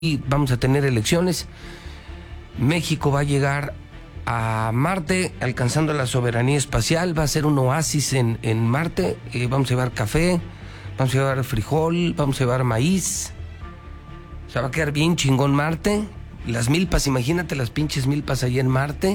y vamos a tener elecciones. México va a llegar a Marte alcanzando la soberanía espacial, va a ser un oasis en Marte. Vamos a llevar café, vamos a llevar frijol, vamos a llevar maíz. O sea, va a quedar bien chingón Marte. Las milpas, imagínate las pinches milpas ahí en Marte.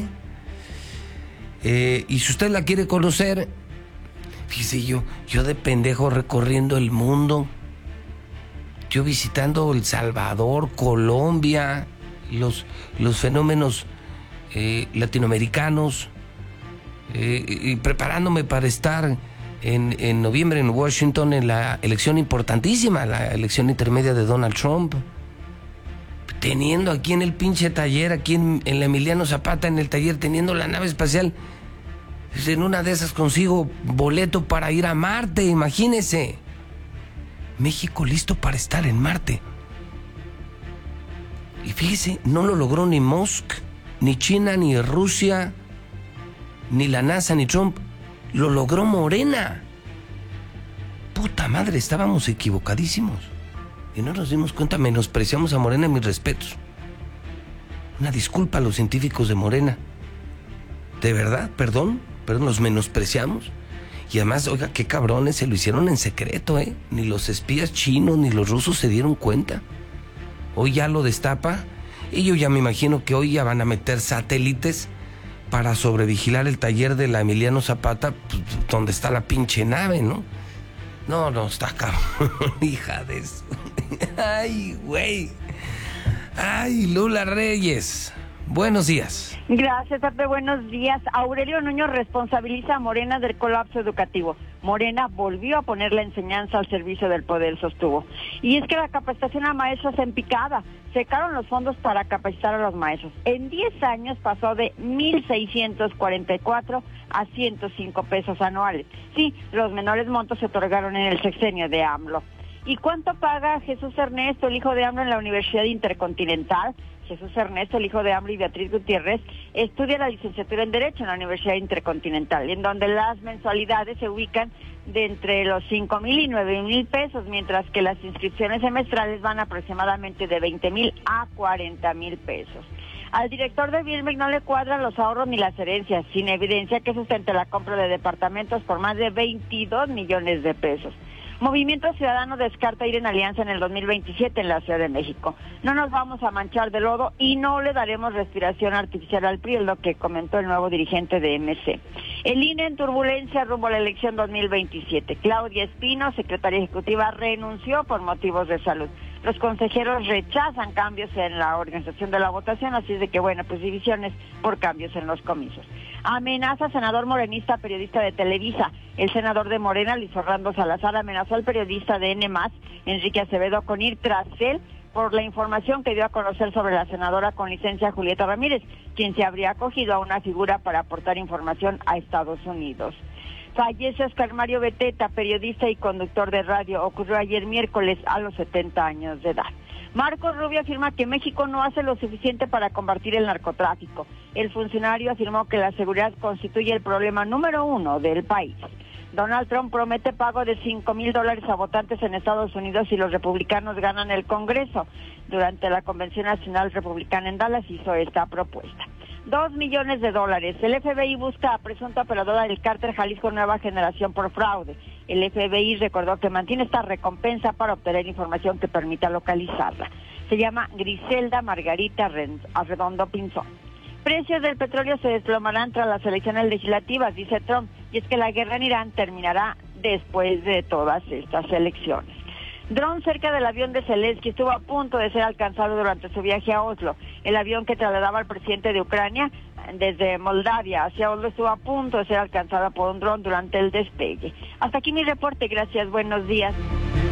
Y si usted la quiere conocer, fíjese, yo de pendejo recorriendo el mundo, yo visitando El Salvador, Colombia, los fenómenos latinoamericanos, y preparándome para estar en noviembre en Washington en la elección importantísima, la elección intermedia de Donald Trump, teniendo aquí en el pinche taller, aquí en la Emiliano Zapata, en el taller, teniendo la nave espacial. En una de esas consigo boleto para ir a Marte, imagínese. México listo para estar en Marte. Y fíjese, no lo logró ni Musk, ni China, ni Rusia, ni la NASA, ni Trump. Lo logró Morena. Puta madre, estábamos equivocadísimos. Y no nos dimos cuenta, menospreciamos a Morena, mis respetos. Una disculpa a los científicos de Morena. De verdad, perdón, los menospreciamos. Y además, oiga, qué cabrones, se lo hicieron en secreto, ¿eh? Ni los espías chinos ni los rusos se dieron cuenta. Hoy ya lo destapa, y yo ya me imagino que hoy ya van a meter satélites para sobrevigilar el taller de la Emiliano Zapata, pues, donde está la pinche nave, ¿no? No, está cabrón, hija de eso. Ay, güey. Ay, Lula Reyes. Buenos días. Gracias, Pepe. Buenos días. Aurelio Nuño responsabiliza a Morena del colapso educativo. Morena volvió a poner la enseñanza al servicio del poder, sostuvo. Y es que la capacitación a maestros en picada. Secaron los fondos para capacitar a los maestros. En 10 años pasó de 1,644 a 105 pesos anuales. Sí, los menores montos se otorgaron en el sexenio de AMLO. ¿Y cuánto paga Jesús Ernesto, el hijo de AMLO, en la Universidad Intercontinental? Jesús Ernesto, el hijo de AMLO, y Beatriz Gutiérrez, estudia la licenciatura en Derecho en la Universidad Intercontinental, en donde las mensualidades se ubican de entre los 5,000 y 9,000 pesos, mientras que las inscripciones semestrales van aproximadamente de 20,000 a 40,000 pesos. Al director de Bielmec no le cuadran los ahorros ni las herencias, sin evidencia que sustente la compra de departamentos por más de 22 millones de pesos. Movimiento Ciudadano descarta ir en alianza en el 2027 en la Ciudad de México. No nos vamos a manchar de lodo y no le daremos respiración artificial al PRI, es lo que comentó el nuevo dirigente de MC. El INE en turbulencia rumbo a la elección 2027. Claudia Espino, secretaria ejecutiva, renunció por motivos de salud. Los consejeros rechazan cambios en la organización de la votación, así es de que, bueno, pues divisiones por cambios en los comicios. Amenaza senador morenista, periodista de Televisa. El senador de Morena, Luis Orlando Salazar, amenazó al periodista de N+, Enrique Acevedo, con ir tras él por la información que dio a conocer sobre la senadora con licencia Julieta Ramírez, quien se habría acogido a una figura para aportar información a Estados Unidos. Fallece Oscar Mario Beteta, periodista y conductor de radio. Ocurrió ayer miércoles a los 70 años de edad. Marcos Rubio afirma que México no hace lo suficiente para combatir el narcotráfico. El funcionario afirmó que la seguridad constituye el problema número 1 del país. Donald Trump promete pago de $5,000 a votantes en Estados Unidos si los republicanos ganan el Congreso. Durante la Convención Nacional Republicana en Dallas hizo esta propuesta. $2 millones. El FBI busca a presunta operadora del cártel Jalisco Nueva Generación por fraude. El FBI recordó que mantiene esta recompensa para obtener información que permita localizarla. Se llama Griselda Margarita Arredondo Pinzón. Precios del petróleo se desplomarán tras las elecciones legislativas, dice Trump, y es que la guerra en Irán terminará después de todas estas elecciones. Dron cerca del avión de Zelensky estuvo a punto de ser alcanzado durante su viaje a Oslo. El avión que trasladaba al presidente de Ucrania desde Moldavia hacia Oslo estuvo a punto de ser alcanzado por un dron durante el despegue. Hasta aquí mi reporte, gracias, buenos días.